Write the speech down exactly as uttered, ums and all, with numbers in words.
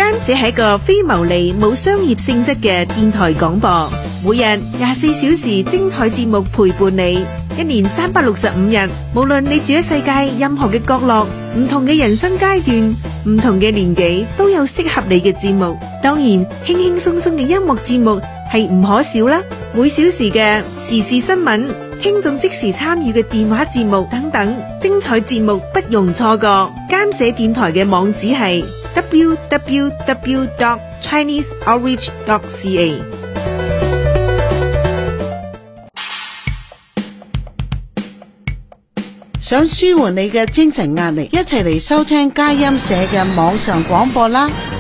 監社係一個非牟利、冇商業性質嘅電台廣播，每日廿四小時精彩節目陪伴你，一年三百六十五日，無論你住喺世界任何嘅角落，唔同嘅人生階段，唔同嘅年紀，都有適合你嘅節目。當然，輕輕鬆鬆嘅音樂節目係唔可少啦。每小時嘅時事新聞、聽眾即時參與嘅電話節目等等，精彩節目不容錯過。監社電台嘅網址係 double-u double-u double-u dot chinese outreach dot c a。 想舒緩你嘅精神壓力，一齊嚟收聽佳音社嘅網上廣播啦！